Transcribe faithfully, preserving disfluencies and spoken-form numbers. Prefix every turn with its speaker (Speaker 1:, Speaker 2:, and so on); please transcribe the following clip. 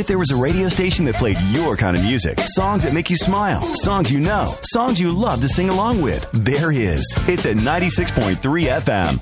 Speaker 1: there was a radio station that played your kind of music, songs that make you smile, songs you know, songs you love to sing along with, there is. It's at ninety-six point three F M.